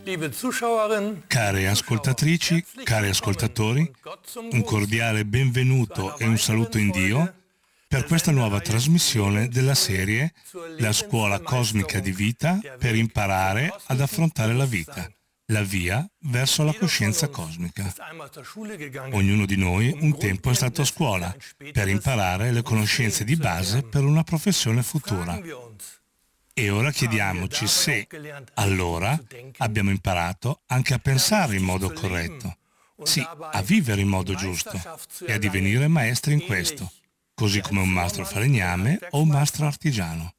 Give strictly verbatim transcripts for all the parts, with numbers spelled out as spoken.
Care ascoltatrici, cari ascoltatori, un cordiale benvenuto e un saluto in Dio per questa nuova trasmissione della serie La Scuola Cosmica di Vita per imparare ad affrontare la vita, la via verso la coscienza cosmica. Ognuno di noi un tempo è stato a scuola per imparare le conoscenze di base per una professione futura. E ora chiediamoci se, allora, abbiamo imparato anche a pensare in modo corretto, sì, a vivere in modo giusto e a divenire maestri in questo, così come un mastro falegname o un mastro artigiano.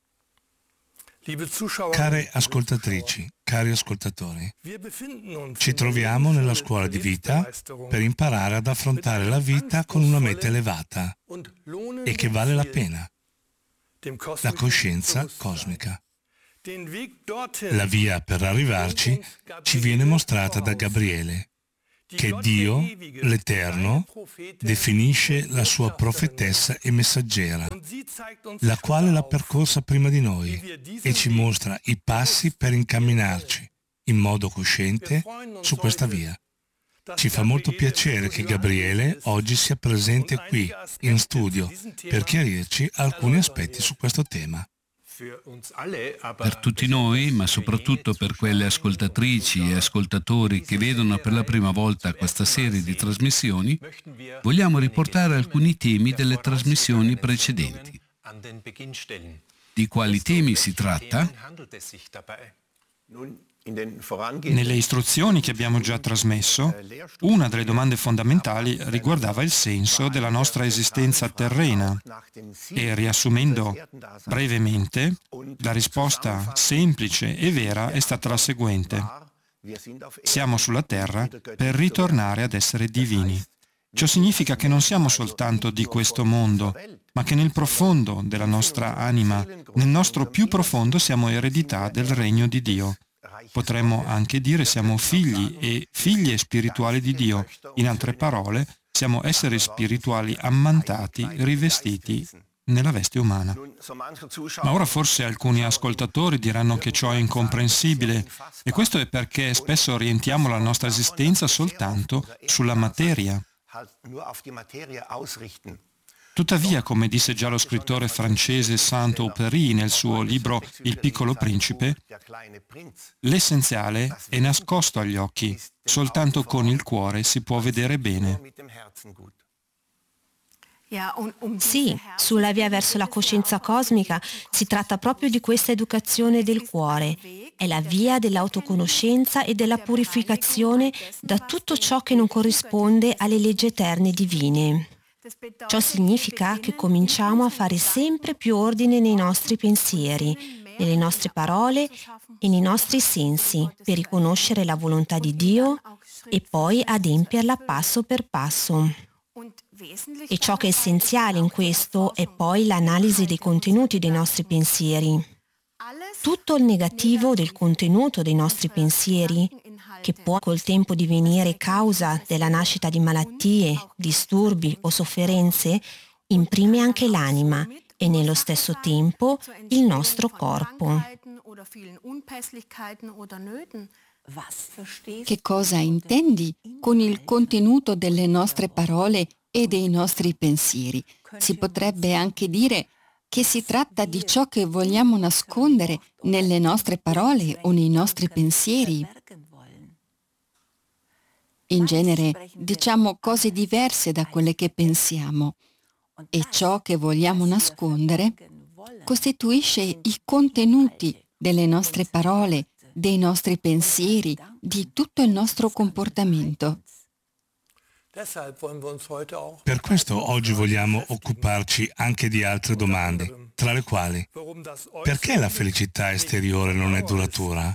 Care ascoltatrici, cari ascoltatori, ci troviamo nella scuola di vita per imparare ad affrontare la vita con una meta elevata e che vale la pena. La coscienza cosmica. La via per arrivarci ci viene mostrata da Gabriele, che Dio, l'Eterno, definisce la sua profetessa e messaggera, la quale l'ha percorsa prima di noi e ci mostra i passi per incamminarci in modo cosciente su questa via. Ci fa molto piacere che Gabriele oggi sia presente qui, in studio, per chiarirci alcuni aspetti su questo tema. Per tutti noi, ma soprattutto per quelle ascoltatrici e ascoltatori che vedono per la prima volta questa serie di trasmissioni, vogliamo riportare alcuni temi delle trasmissioni precedenti. Di quali temi si tratta? Nelle istruzioni che abbiamo già trasmesso, una delle domande fondamentali riguardava il senso della nostra esistenza terrena e, riassumendo brevemente, la risposta semplice e vera è stata la seguente: siamo sulla terra per ritornare ad essere divini. Ciò significa che non siamo soltanto di questo mondo, ma che nel profondo della nostra anima, nel nostro più profondo, siamo eredità del regno di Dio. Potremmo anche dire siamo figli e figlie spirituali di Dio. In altre parole, siamo esseri spirituali ammantati, rivestiti nella veste umana. Ma ora forse alcuni ascoltatori diranno che ciò è incomprensibile, e questo è perché spesso orientiamo la nostra esistenza soltanto sulla materia. Tuttavia, come disse già lo scrittore francese Saint-Exupéry nel suo libro Il piccolo principe, l'essenziale è nascosto agli occhi, soltanto con il cuore si può vedere bene. Sì, sulla via verso la coscienza cosmica si tratta proprio di questa educazione del cuore. È la via dell'autoconoscenza e della purificazione da tutto ciò che non corrisponde alle leggi eterne divine. Ciò significa che cominciamo a fare sempre più ordine nei nostri pensieri, nelle nostre parole e nei nostri sensi per riconoscere la volontà di Dio e poi adempierla passo per passo. E ciò che è essenziale in questo è poi l'analisi dei contenuti dei nostri pensieri. Tutto il negativo del contenuto dei nostri pensieri, che può col tempo divenire causa della nascita di malattie, disturbi o sofferenze, imprime anche l'anima e nello stesso tempo il nostro corpo. Che cosa intendi con il contenuto delle nostre parole e dei nostri pensieri? Si potrebbe anche dire che si tratta di ciò che vogliamo nascondere nelle nostre parole o nei nostri pensieri. In genere diciamo cose diverse da quelle che pensiamo, e ciò che vogliamo nascondere costituisce i contenuti delle nostre parole, dei nostri pensieri, di tutto il nostro comportamento. Per questo oggi vogliamo occuparci anche di altre domande, tra le quali: perché la felicità esteriore non è duratura?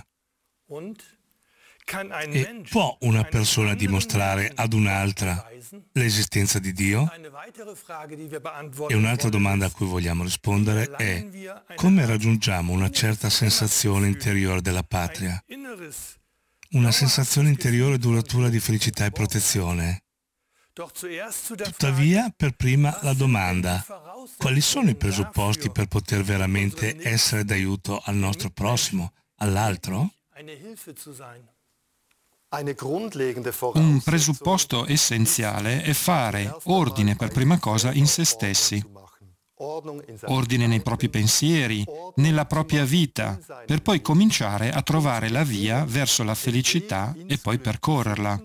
E può una persona dimostrare ad un'altra l'esistenza di Dio? E un'altra domanda a cui vogliamo rispondere è: come raggiungiamo una certa sensazione interiore della patria? Una sensazione interiore duratura di felicità e protezione? Tuttavia, per prima la domanda: quali sono i presupposti per poter veramente essere d'aiuto al nostro prossimo, all'altro? Un presupposto essenziale è fare ordine per prima cosa in se stessi, ordine nei propri pensieri, nella propria vita, per poi cominciare a trovare la via verso la felicità e poi percorrerla.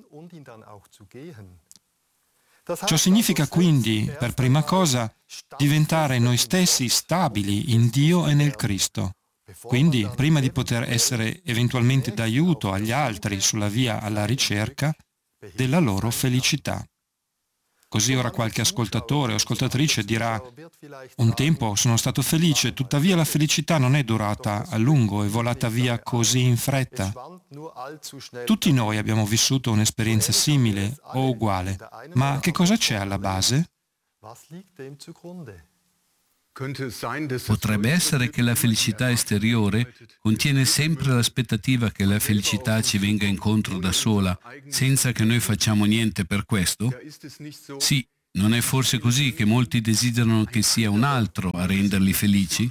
Ciò significa quindi, per prima cosa, diventare noi stessi stabili in Dio e nel Cristo. Quindi, prima di poter essere eventualmente d'aiuto agli altri sulla via alla ricerca della loro felicità. Così ora qualche ascoltatore o ascoltatrice dirà: un tempo sono stato felice, tuttavia la felicità non è durata a lungo, è volata via così in fretta. Tutti noi abbiamo vissuto un'esperienza simile o uguale, ma che cosa c'è alla base? Potrebbe essere che la felicità esteriore contiene sempre l'aspettativa che la felicità ci venga incontro da sola, senza che noi facciamo niente per questo? Sì, non è forse così che molti desiderano che sia un altro a renderli felici?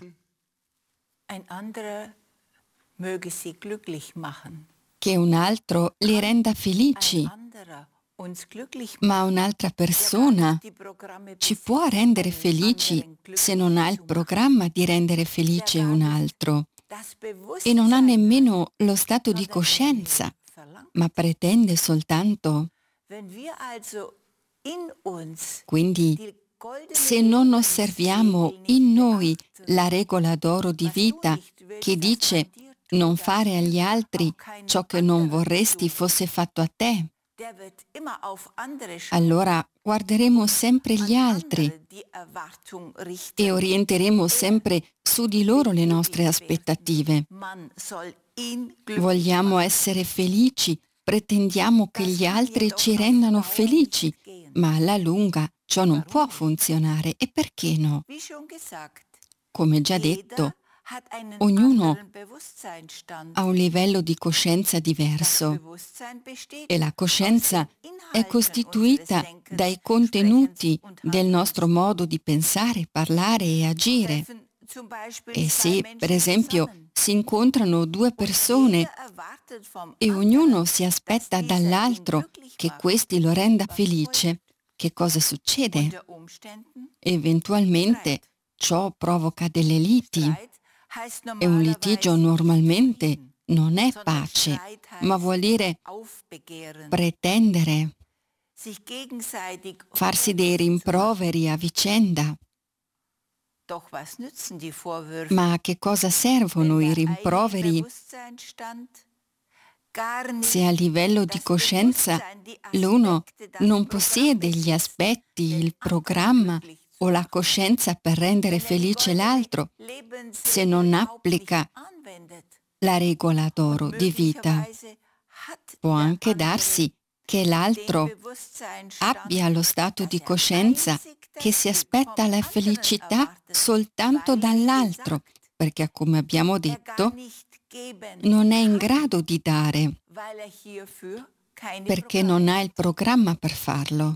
Che un altro li renda felici. Ma un'altra persona ci può rendere felici se non ha il programma di rendere felice un altro e non ha nemmeno lo stato di coscienza, ma pretende soltanto. Quindi, se non osserviamo in noi la regola d'oro di vita che dice non fare agli altri ciò che non vorresti fosse fatto a te, allora guarderemo sempre gli altri e orienteremo sempre su di loro le nostre aspettative. Vogliamo essere felici, pretendiamo che gli altri ci rendano felici, ma alla lunga ciò non può funzionare. E perché no? Come già detto, ognuno ha un livello di coscienza diverso e la coscienza è costituita dai contenuti del nostro modo di pensare, parlare e agire. E se, per esempio, si incontrano due persone e ognuno si aspetta dall'altro che questi lo renda felice, che cosa succede? Eventualmente ciò provoca delle liti. E un litigio normalmente non è pace, ma vuol dire pretendere, farsi dei rimproveri a vicenda. Ma a che cosa servono i rimproveri se a livello di coscienza l'uno non possiede gli aspetti, il programma o la coscienza per rendere felice l'altro, se non applica la regola d'oro di vita? Può anche darsi che l'altro abbia lo stato di coscienza che si aspetta la felicità soltanto dall'altro, perché, come abbiamo detto, non è in grado di dare, perché non ha il programma per farlo.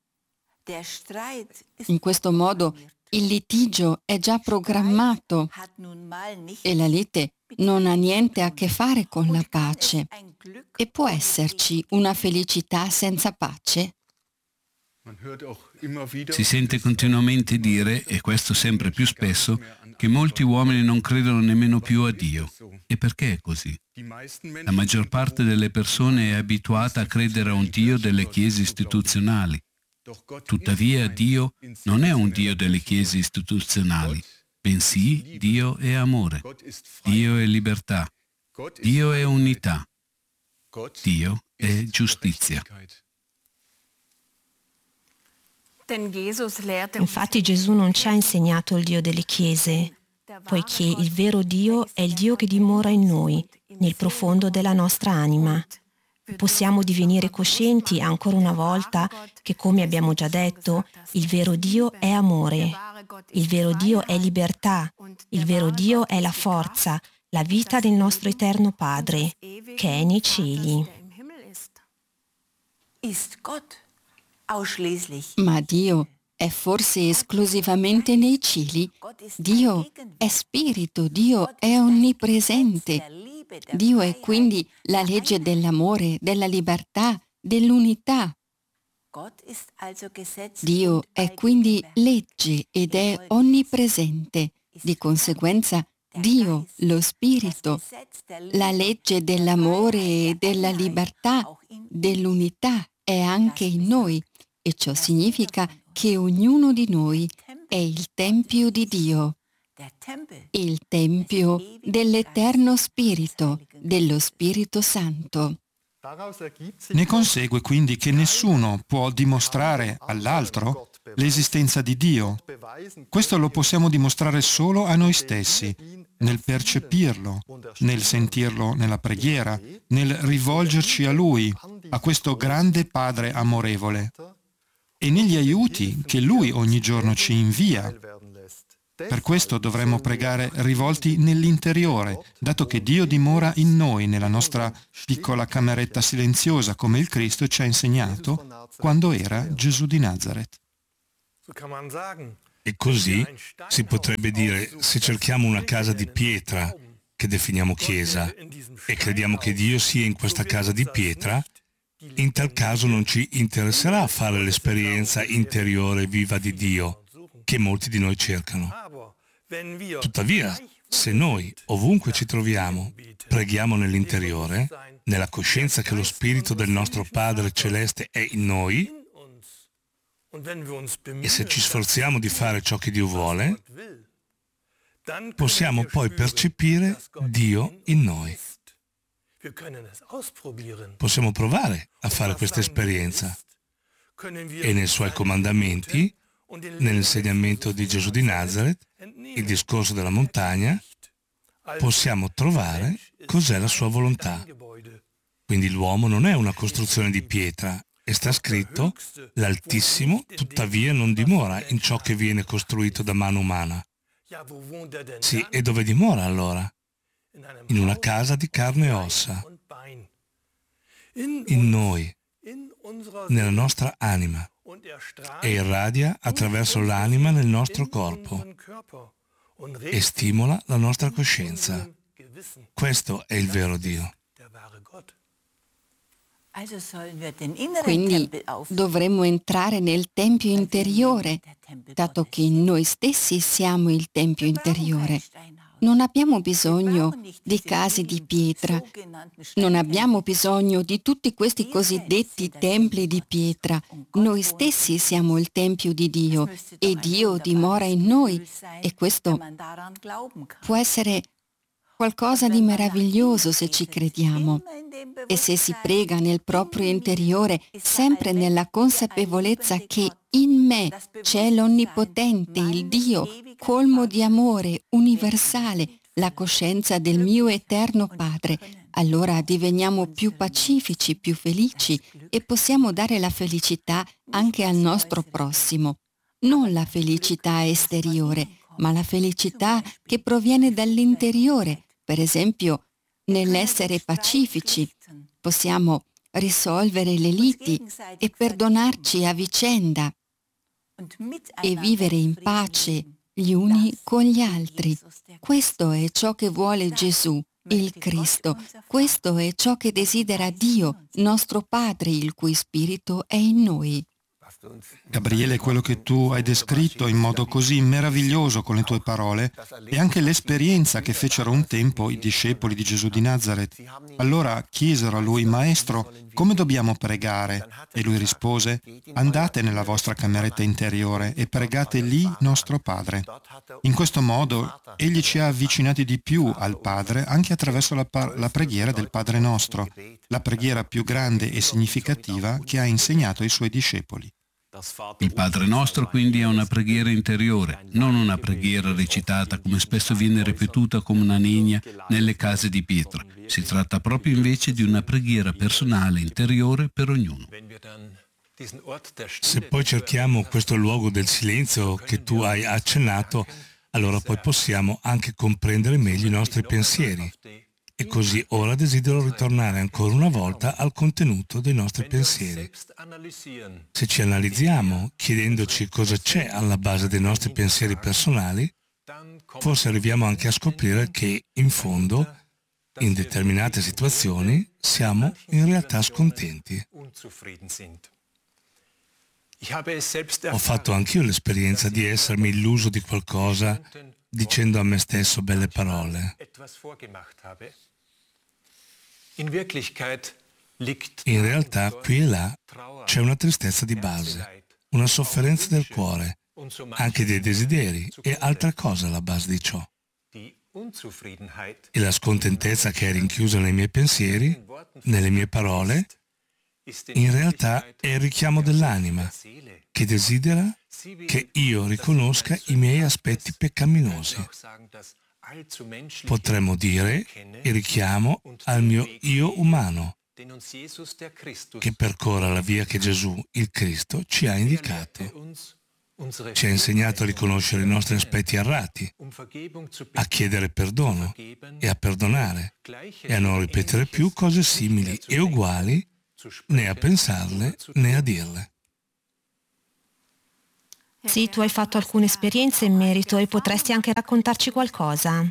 In questo modo il litigio è già programmato e la lite non ha niente a che fare con la pace. E può esserci una felicità senza pace? Si sente continuamente dire, e questo sempre più spesso, che molti uomini non credono nemmeno più a Dio. E perché è così? La maggior parte delle persone è abituata a credere a un Dio delle chiese istituzionali. Tuttavia Dio non è un Dio delle chiese istituzionali, bensì Dio è amore, Dio è libertà, Dio è unità, Dio è giustizia. Infatti Gesù non ci ha insegnato il Dio delle chiese, poiché il vero Dio è il Dio che dimora in noi, nel profondo della nostra anima. Possiamo divenire coscienti ancora una volta che, come abbiamo già detto, il vero Dio è amore, il vero Dio è libertà, il vero Dio è la forza, la vita del nostro eterno Padre, che è nei cieli. Ma Dio è forse esclusivamente nei cieli? Dio è spirito, Dio è onnipresente Dio è quindi la legge dell'amore, della libertà, dell'unità. Dio è quindi legge ed è onnipresente. Di conseguenza, Dio, lo Spirito, la legge dell'amore e della libertà, dell'unità, è anche in noi, e ciò significa che ognuno di noi è il Tempio di Dio, il Tempio dell'Eterno Spirito, dello Spirito Santo. Ne consegue quindi che nessuno può dimostrare all'altro l'esistenza di Dio. Questo lo possiamo dimostrare solo a noi stessi, nel percepirlo, nel sentirlo nella preghiera, nel rivolgerci a Lui, a questo grande Padre amorevole, e negli aiuti che Lui ogni giorno ci invia. Per questo dovremmo pregare rivolti nell'interiore, dato che Dio dimora in noi, nella nostra piccola cameretta silenziosa, come il Cristo ci ha insegnato quando era Gesù di Nazaret. E così si potrebbe dire, se cerchiamo una casa di pietra, che definiamo chiesa, e crediamo che Dio sia in questa casa di pietra, in tal caso non ci interesserà fare l'esperienza interiore viva di Dio, che molti di noi cercano. Tuttavia, se noi, ovunque ci troviamo, preghiamo nell'interiore, nella coscienza che lo Spirito del nostro Padre Celeste è in noi, e se ci sforziamo di fare ciò che Dio vuole, possiamo poi percepire Dio in noi. Possiamo provare a fare questa esperienza. E nei Suoi comandamenti, nell'insegnamento di Gesù di Nazaret, il discorso della montagna, possiamo trovare cos'è la sua volontà. Quindi l'uomo non è una costruzione di pietra, e sta scritto, l'Altissimo tuttavia non dimora in ciò che viene costruito da mano umana. Sì, e dove dimora allora? In una casa di carne e ossa, in noi, nella nostra anima, e irradia attraverso l'anima nel nostro corpo e stimola la nostra coscienza. Questo è il vero Dio. Quindi dovremmo entrare nel Tempio interiore, dato che noi stessi siamo il Tempio interiore. Non abbiamo bisogno di case di pietra, non abbiamo bisogno di tutti questi cosiddetti templi di pietra. Noi stessi siamo il Tempio di Dio e Dio dimora in noi, e questo può essere qualcosa di meraviglioso se ci crediamo. E se si prega nel proprio interiore, sempre nella consapevolezza che in me c'è l'Onnipotente, il Dio, colmo di amore, universale, la coscienza del mio eterno Padre, allora diveniamo più pacifici, più felici e possiamo dare la felicità anche al nostro prossimo. Non la felicità esteriore, ma la felicità che proviene dall'interiore. Per esempio, nell'essere pacifici, possiamo risolvere le liti e perdonarci a vicenda e vivere in pace gli uni con gli altri. Questo è ciò che vuole Gesù, il Cristo. Questo è ciò che desidera Dio, nostro Padre, il cui Spirito è in noi. Gabriele, quello che tu hai descritto in modo così meraviglioso con le tue parole è anche l'esperienza che fecero un tempo i discepoli di Gesù di Nazaret. Allora chiesero a lui: Maestro, come dobbiamo pregare? E lui rispose: andate nella vostra cameretta interiore e pregate lì nostro Padre. In questo modo egli ci ha avvicinati di più al Padre anche attraverso la, par- la preghiera del Padre nostro, la preghiera più grande e significativa che ha insegnato ai suoi discepoli. Il Padre nostro quindi è una preghiera interiore, non una preghiera recitata come spesso viene ripetuta come una nenia nelle case di pietra. Si tratta proprio invece di una preghiera personale interiore per ognuno. Se poi cerchiamo questo luogo del silenzio che tu hai accennato, allora poi possiamo anche comprendere meglio i nostri pensieri. E così ora desidero ritornare ancora una volta al contenuto dei nostri pensieri. Se ci analizziamo, chiedendoci cosa c'è alla base dei nostri pensieri personali, forse arriviamo anche a scoprire che, in fondo, in determinate situazioni siamo in realtà scontenti. Ho fatto anch'io l'esperienza di essermi illuso di qualcosa dicendo a me stesso belle parole. In realtà, qui e là, c'è una tristezza di base, una sofferenza del cuore, anche dei desideri e altra cosa alla base di ciò. E la scontentezza che è rinchiusa nei miei pensieri, nelle mie parole, in realtà è il richiamo dell'anima, che desidera che io riconosca i miei aspetti peccaminosi. Potremmo dire il richiamo al mio io umano, che percorra la via che Gesù, il Cristo, ci ha indicato. Ci ha insegnato a riconoscere i nostri aspetti errati, a chiedere perdono e a perdonare, e a non ripetere più cose simili e uguali, né a pensarle né a dirle. Sì, tu hai fatto alcune esperienze in merito e potresti anche raccontarci qualcosa.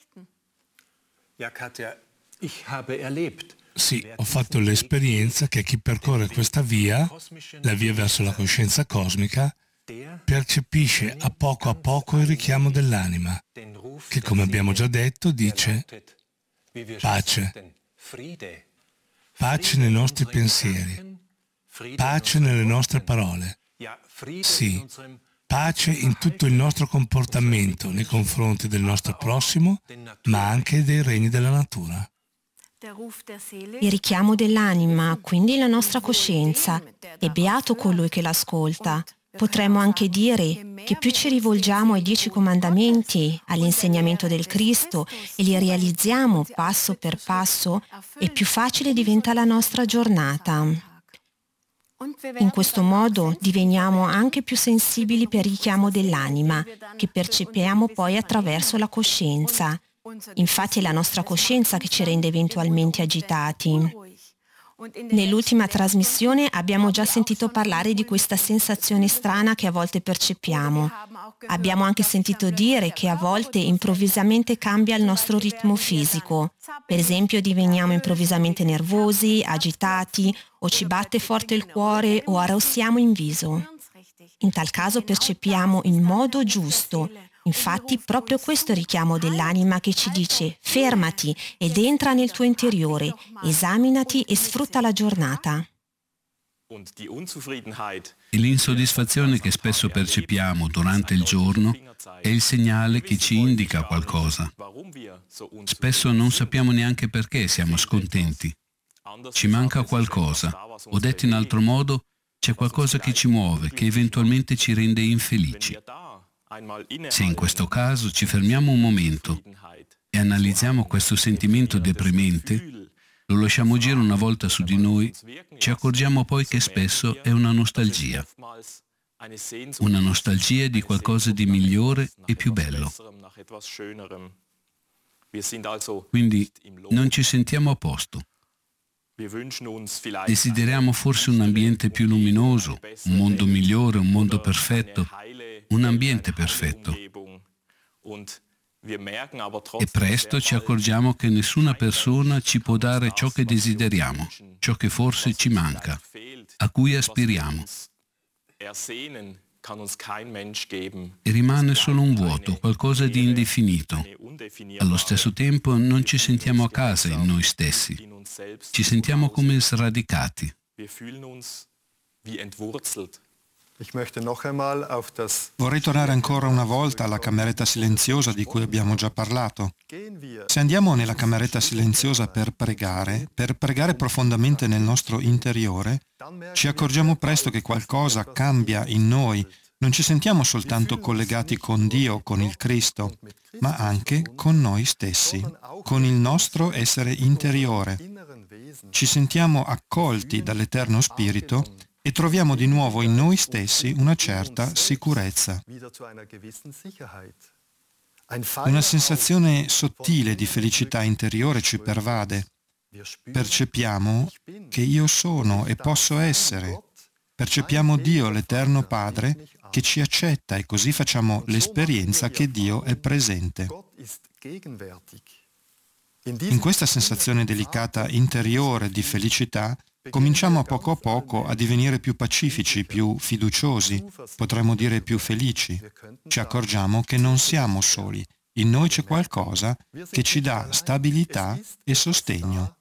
Sì, ho fatto l'esperienza che chi percorre questa via, la via verso la coscienza cosmica, percepisce a poco a poco il richiamo dell'anima, che come abbiamo già detto dice pace, pace nei nostri pensieri, pace nelle nostre parole, sì, pace in tutto il nostro comportamento nei confronti del nostro prossimo, ma anche dei regni della natura. Il richiamo dell'anima, quindi la nostra coscienza, è beato colui che l'ascolta. Potremmo anche dire che più ci rivolgiamo ai dieci comandamenti, all'insegnamento del Cristo e li realizziamo passo per passo, e più facile diventa la nostra giornata. In questo modo diveniamo anche più sensibili per il richiamo dell'anima, che percepiamo poi attraverso la coscienza. Infatti è la nostra coscienza che ci rende eventualmente agitati. Nell'ultima trasmissione abbiamo già sentito parlare di questa sensazione strana che a volte percepiamo. Abbiamo anche sentito dire che a volte improvvisamente cambia il nostro ritmo fisico. Per esempio diveniamo improvvisamente nervosi, agitati, o ci batte forte il cuore o arrossiamo in viso. In tal caso percepiamo il modo giusto. Infatti proprio questo richiamo dell'anima che ci dice fermati ed entra nel tuo interiore, esaminati e sfrutta la giornata. E l'insoddisfazione che spesso percepiamo durante il giorno è il segnale che ci indica qualcosa. Spesso non sappiamo neanche perché siamo scontenti. Ci manca qualcosa, o detto in altro modo, c'è qualcosa che ci muove, che eventualmente ci rende infelici. Se in questo caso ci fermiamo un momento e analizziamo questo sentimento deprimente, lo lasciamo agire una volta su di noi, ci accorgiamo poi che spesso è una nostalgia. Una nostalgia di qualcosa di migliore e più bello. Quindi non ci sentiamo a posto. Desideriamo forse un ambiente più luminoso, un mondo migliore, un mondo perfetto, un ambiente perfetto. E presto ci accorgiamo che nessuna persona ci può dare ciò che desideriamo, ciò che forse ci manca, a cui aspiriamo. E rimane solo un vuoto, qualcosa di indefinito. Allo stesso tempo non ci sentiamo a casa in noi stessi. Ci sentiamo come sradicati. Vorrei tornare ancora una volta alla cameretta silenziosa di cui abbiamo già parlato. Se andiamo nella cameretta silenziosa per pregare, per pregare profondamente nel nostro interiore, ci accorgiamo presto che qualcosa cambia in noi. Non ci sentiamo soltanto collegati con Dio, con il Cristo, ma anche con noi stessi, con il nostro essere interiore. Ci sentiamo accolti dall'Eterno Spirito e troviamo di nuovo in noi stessi una certa sicurezza. Una sensazione sottile di felicità interiore ci pervade. Percepiamo che io sono e posso essere. Percepiamo Dio, l'Eterno Padre, che ci accetta e così facciamo l'esperienza che Dio è presente. In questa sensazione delicata interiore di felicità, cominciamo a poco a poco a divenire più pacifici, più fiduciosi, potremmo dire più felici. Ci accorgiamo che non siamo soli. In noi c'è qualcosa che ci dà stabilità e sostegno.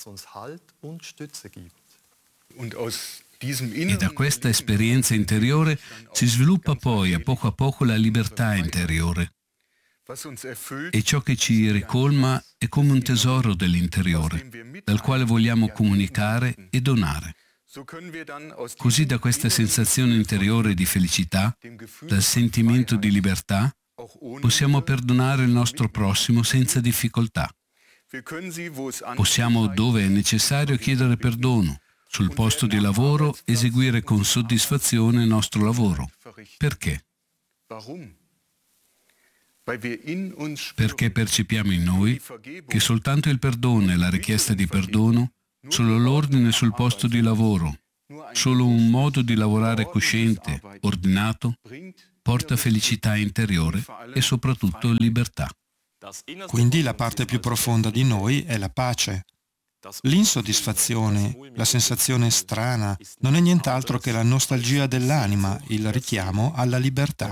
E da questa esperienza interiore si sviluppa poi a poco a poco la libertà interiore. E ciò che ci ricolma è come un tesoro dell'interiore, dal quale vogliamo comunicare e donare. Così da questa sensazione interiore di felicità, dal sentimento di libertà, possiamo perdonare il nostro prossimo senza difficoltà. Possiamo, dove è necessario, chiedere perdono. Sul posto di lavoro, eseguire con soddisfazione il nostro lavoro. Perché? Perché percepiamo in noi che soltanto il perdono e la richiesta di perdono, solo l'ordine sul posto di lavoro, solo un modo di lavorare cosciente, ordinato, porta felicità interiore e soprattutto libertà. Quindi la parte più profonda di noi è la pace. L'insoddisfazione, la sensazione strana, non è nient'altro che la nostalgia dell'anima, il richiamo alla libertà.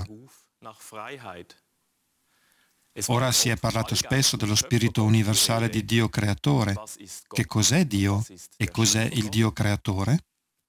Ora si è parlato spesso dello spirito universale di Dio creatore. Che cos'è Dio e cos'è il Dio creatore?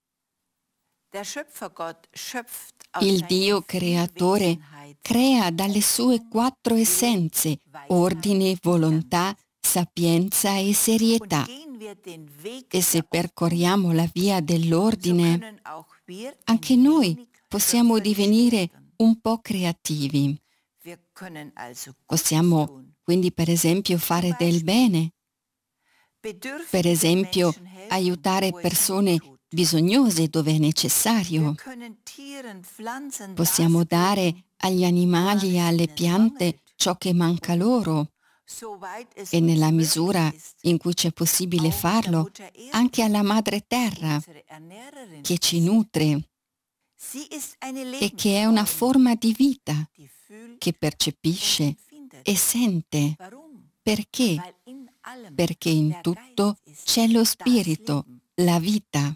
Il Dio creatore crea dalle sue quattro essenze, ordine, volontà, sapienza e serietà. E se percorriamo la via dell'ordine, anche noi possiamo divenire un po' creativi. Possiamo quindi per esempio fare del bene, per esempio aiutare persone bisognose dove è necessario. Possiamo dare agli animali e alle piante ciò che manca loro e nella misura in cui c'è possibile farlo anche alla madre terra che ci nutre e che è una forma di vita che percepisce e sente. Perché? Perché in tutto c'è lo spirito, la vita.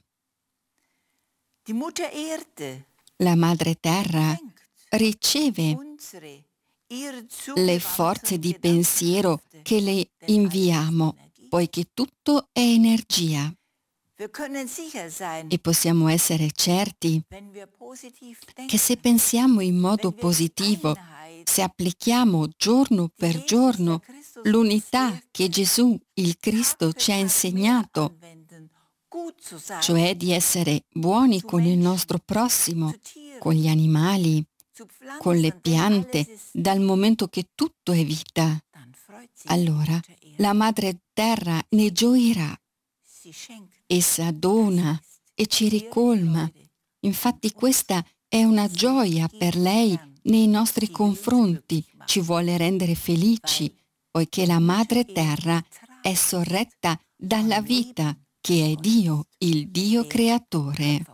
La madre terra riceve le forze di pensiero che le inviamo, poiché tutto è energia. E possiamo essere certi che se pensiamo in modo positivo, se applichiamo giorno per giorno l'unità che Gesù, il Cristo, ci ha insegnato, cioè di essere buoni con il nostro prossimo, con gli animali, con le piante, dal momento che tutto è vita, allora la Madre Terra ne gioirà. Essa dona e ci ricolma. Infatti questa è una gioia per lei nei nostri confronti. Ci vuole rendere felici, poiché la Madre Terra è sorretta dalla vita, che è Dio, il Dio creatore.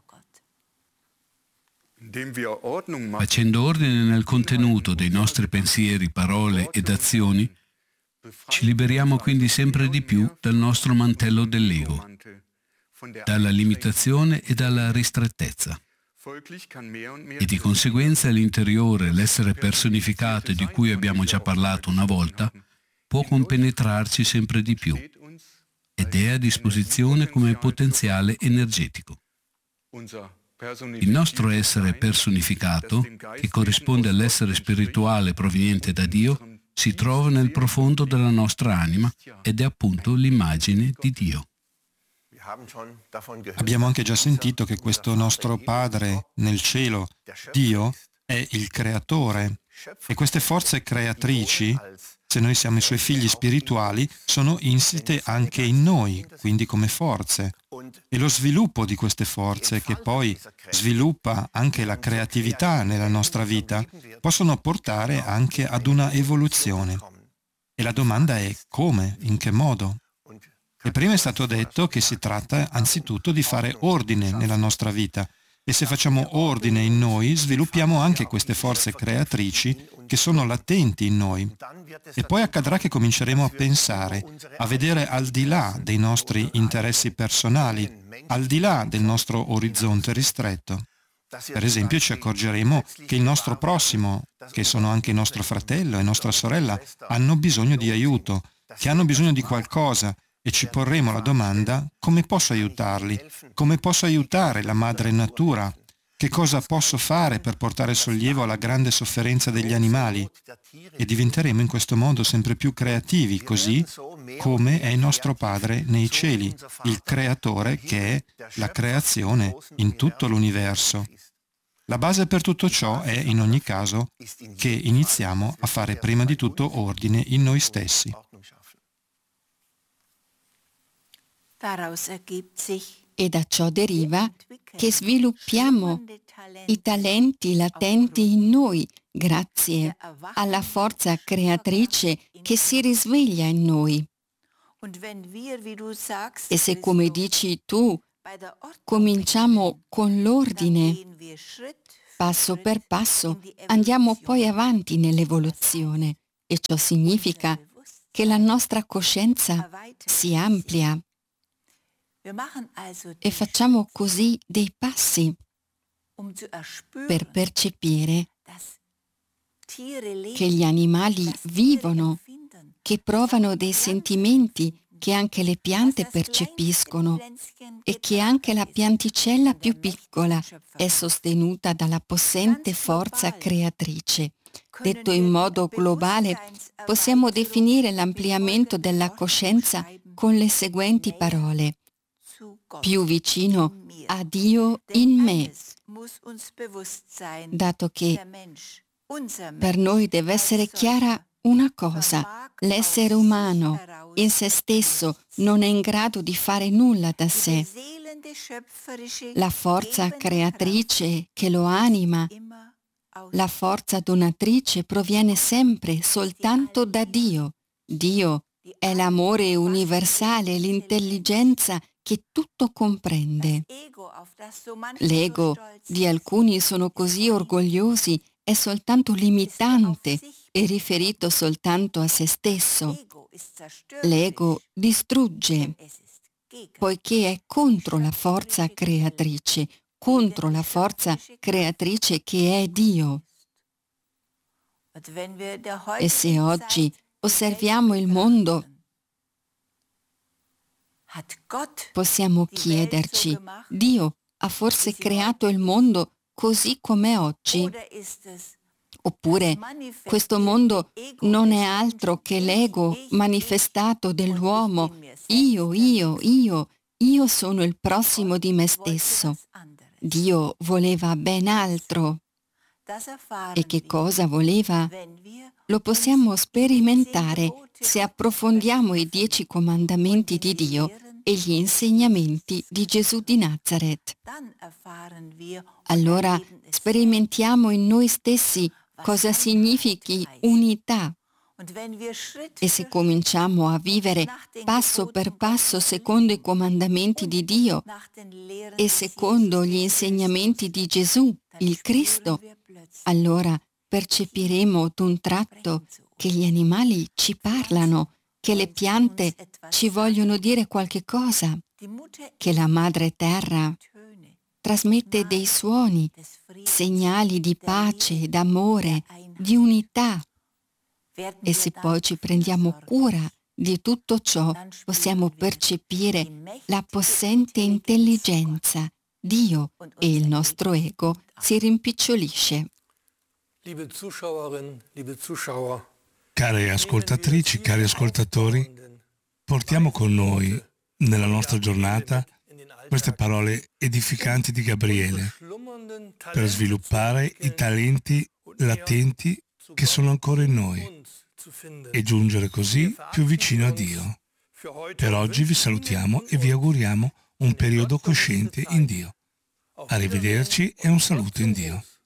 Facendo ordine nel contenuto dei nostri pensieri, parole ed azioni, ci liberiamo quindi sempre di più dal nostro mantello dell'ego, dalla limitazione e dalla ristrettezza. E di conseguenza l'interiore, l'essere personificato di cui abbiamo già parlato una volta, può compenetrarci sempre di più ed è a disposizione come potenziale energetico. Il nostro essere personificato, che corrisponde all'essere spirituale proveniente da Dio, si trova nel profondo della nostra anima ed è appunto l'immagine di Dio. Abbiamo anche già sentito che questo nostro Padre nel cielo, Dio, è il creatore e queste forze creatrici, se noi siamo i suoi figli spirituali, sono insite anche in noi, quindi come forze. E lo sviluppo di queste forze, che poi sviluppa anche la creatività nella nostra vita, possono portare anche ad una evoluzione. E la domanda è come, in che modo? E prima è stato detto che si tratta anzitutto di fare ordine nella nostra vita. E se facciamo ordine in noi, sviluppiamo anche queste forze creatrici che sono latenti in noi. E poi accadrà che cominceremo a pensare, a vedere al di là dei nostri interessi personali, al di là del nostro orizzonte ristretto. Per esempio, ci accorgeremo che il nostro prossimo, che sono anche il nostro fratello e nostra sorella, hanno bisogno di aiuto, che hanno bisogno di qualcosa, e ci porremo la domanda: come posso aiutarli? Come posso aiutare la madre natura? Che cosa posso fare per portare sollievo alla grande sofferenza degli animali? E diventeremo in questo modo sempre più creativi, così come è il nostro Padre nei cieli, il Creatore che è la creazione in tutto l'universo. La base per tutto ciò è, in ogni caso, che iniziamo a fare prima di tutto ordine in noi stessi. E da ciò deriva che sviluppiamo i talenti latenti in noi grazie alla forza creatrice che si risveglia in noi. E se, come dici tu, cominciamo con l'ordine, passo per passo, andiamo poi avanti nell'evoluzione, e ciò significa che la nostra coscienza si amplia. E facciamo così dei passi per percepire che gli animali vivono, che provano dei sentimenti che anche le piante percepiscono e che anche la pianticella più piccola è sostenuta dalla possente forza creatrice. Detto in modo globale, possiamo definire l'ampliamento della coscienza con le seguenti parole: più vicino a Dio in me, dato che per noi deve essere chiara una cosa: l'essere umano in se stesso non è in grado di fare nulla da sé. La forza creatrice che lo anima, la forza donatrice, proviene sempre soltanto da Dio. Dio è l'amore universale, l'intelligenza che tutto comprende. L'ego di alcuni sono così orgogliosi è soltanto limitante e riferito soltanto a se stesso. L'ego distrugge, poiché è contro la forza creatrice, contro la forza creatrice che è Dio. E se oggi osserviamo il mondo, possiamo chiederci: Dio ha forse creato il mondo così com'è oggi? Oppure questo mondo non è altro che l'ego manifestato dell'uomo? Io, io, io, io sono il prossimo di me stesso. Dio voleva ben altro. E che cosa voleva? Lo possiamo sperimentare se approfondiamo i dieci comandamenti di Dio e gli insegnamenti di Gesù di Nazareth. Allora sperimentiamo in noi stessi cosa significhi unità. E se cominciamo a vivere passo per passo secondo i comandamenti di Dio e secondo gli insegnamenti di Gesù, il Cristo, allora percepiremo d'un tratto che gli animali ci parlano, che le piante ci vogliono dire qualche cosa, che la madre terra trasmette dei suoni, segnali di pace, d'amore, di unità. E se poi ci prendiamo cura di tutto ciò, possiamo percepire la possente intelligenza. Dio e il nostro ego si rimpicciolisce. Care ascoltatrici, cari ascoltatori, portiamo con noi nella nostra giornata queste parole edificanti di Gabriele per sviluppare i talenti latenti che sono ancora in noi e giungere così più vicino a Dio. Per oggi vi salutiamo e vi auguriamo un periodo cosciente in Dio. Arrivederci e un saluto in Dio.